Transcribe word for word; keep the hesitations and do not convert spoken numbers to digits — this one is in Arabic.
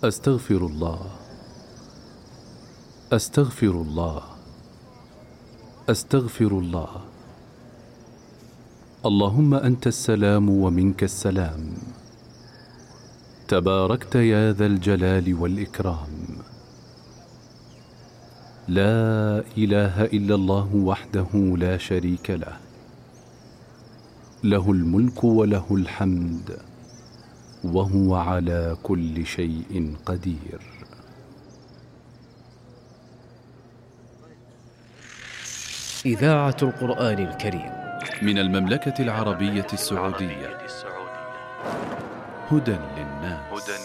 أستغفر الله، أستغفر الله، أستغفر الله. اللهم أنت السلام ومنك السلام، تباركت يا ذا الجلال والإكرام. لا إله إلا الله وحده لا شريك له، له الملك وله الحمد وهو على كل شيء قدير. إذاعة القرآن الكريم من المملكة العربية السعودية، هدى للناس.